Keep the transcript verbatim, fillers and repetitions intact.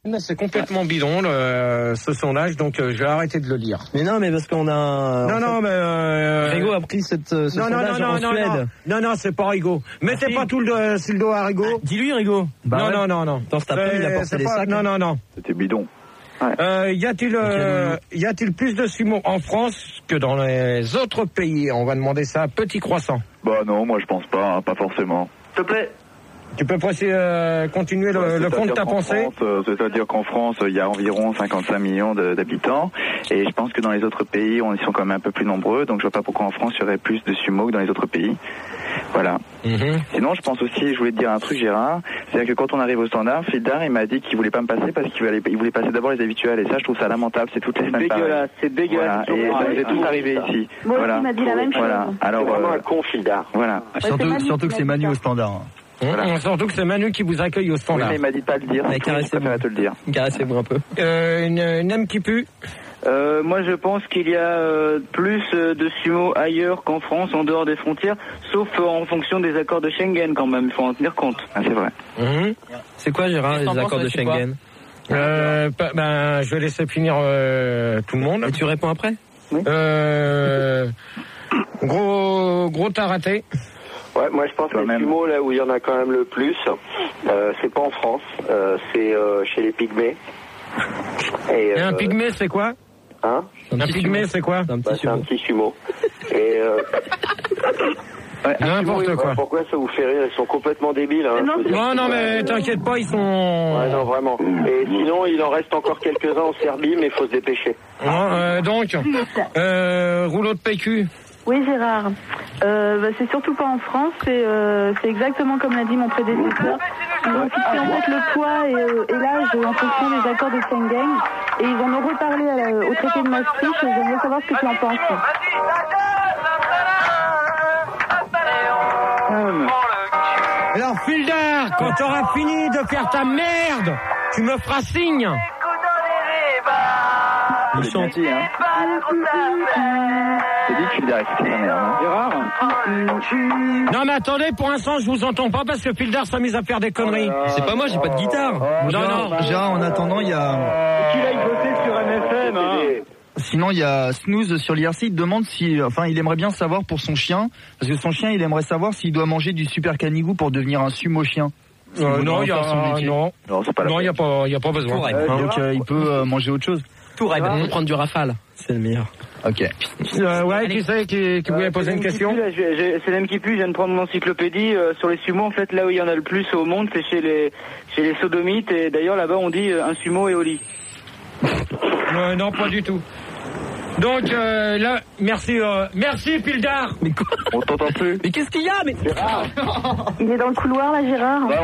C'est complètement bidon le, ce sondage, donc euh, je vais arrêter de le lire. Mais non, mais parce qu'on a... Non, non, mais... Euh, Rigaud a pris cette, ce non, sondage non, non, en non, Suède. Non, non, non, c'est pas Rigaud. Mettez si. pas tout le, sur le dos à Rigaud. Ah, dis-lui, Rigaud. Bah non, ouais. non, non, non. Dans cet après, il a porté les pas, sacs. Non, non, non. C'était bidon. Ouais. Euh, y a-t-il, euh, y a-t-il plus de sumo en France que dans les autres pays? On va demander ça à Petit Croissant. Bah non, moi je pense pas, hein, pas forcément. S'il te plaît. Tu peux passer, euh, continuer le, Ouais, le fond de ta pensée. France, euh, c'est-à-dire qu'en France, il y a environ cinquante-cinq millions de, d'habitants, et je pense que dans les autres pays, on, ils sont quand même un peu plus nombreux, donc je vois pas pourquoi en France il y aurait plus de sumo que dans les autres pays. Voilà. Mm-hmm. Sinon, je pense aussi, je voulais te dire un truc, Gérard, c'est-à-dire que quand on arrive au standard, Fildar, il m'a dit qu'il voulait pas me passer parce qu'il voulait, il voulait passer d'abord les habituels, et ça, je trouve ça lamentable, c'est toutes les semaines pareil. C'est dégueulasse, voilà. Et ça nous est tous arrivé ici. Moi voilà. aussi, il m'a dit la même chose. Voilà. Alors, c'est vraiment euh, un con, Fildar. Voilà. Ouais, surtout surtout que c'est Manu au standard. Voilà. Surtout que c'est Manu qui vous accueille au standard. Oui, mais il m'a dit pas de le dire. Mais caressez-moi. te le dire. Caressez-moi un peu. Euh, une, une âme qui pue. Euh, moi, je pense qu'il y a euh, plus euh, de sumo ailleurs qu'en France, en dehors des frontières, sauf euh, en fonction des accords de Schengen quand même, il faut en tenir compte. Ah, c'est vrai. Mmh. C'est quoi, Gérard, les accords de Schengen? euh, ben, je vais laisser finir euh, tout le monde. Et tu réponds après? Oui. Euh, gros, gros t'as raté. Ouais, moi je pense que les sumo, là où il y en a quand même le plus, euh, c'est pas en France, euh, c'est euh, chez les pygmées. Et, Et un euh, pygmée, c'est quoi? Hein? Un, un pygmée, c'est quoi? Un petit bah, c'est sumo. un petit sumo. Et euh, ouais, n'importe sumo, quoi. Pourquoi ça vous fait rire? Ils sont complètement débiles. Hein, non, non, non, mais t'inquiète pas, ils sont... Ouais, non, vraiment. Et sinon, il en reste encore quelques-uns en Serbie, mais il faut se dépêcher. Non, euh, donc, euh, rouleau de P Q. Oui, Gérard. Euh, bah, c'est surtout pas en France, c'est, euh, c'est exactement comme l'a dit mon prédécesseur. Ils ont fixé en fait le poids et, euh, et l'âge en fonction des accords de Schengen. Et ils en ont reparlé à la, au traité de Maastricht et j'aimerais savoir ce que tu en penses. Hum. Alors, Fildar, quand t'auras fini de faire ta merde, tu me feras signe. Il chante, hein. C'est dit que Fildar est sa mère, hein. Gérard? Non mais attendez, pour l'instant je vous entends pas parce que Fildar s'amuse à faire des conneries. C'est pas moi, j'ai pas de guitare. non, Gérard, non. Gérard, en attendant, il y a... Qu'il aille voter sur M F M, hein. Sinon, il y a Snooze sur l'I R C, il demande si... Enfin, il aimerait bien savoir pour son chien, parce que son chien, il aimerait savoir s'il doit manger du super canigou pour devenir un sumo chien. Euh, non, il y a... Non, Non, c'est pas la non, il y a pas, il y a pas besoin. Euh, Hein. donc, euh, il peut euh, manger autre chose. Tout rêve, on peut prendre du rafale. C'est le meilleur. Ok. Euh, ouais, qui c'est qui, qui voulait Euh, poser une question? Pue, là, j'ai- j'ai- C'est l'M qui pue, je viens de prendre mon encyclopédie euh, sur les sumos. En fait, là où il y en a le plus au monde, c'est chez les chez les sodomites. Et d'ailleurs, là-bas, on dit euh, un sumo est au lit. Euh, non, pas du tout. Donc euh, là, merci, euh, merci Fildar. Mais quoi? On t'entend plus. Mais qu'est-ce qu'il y a? Mais... Il est dans le couloir là, Gérard.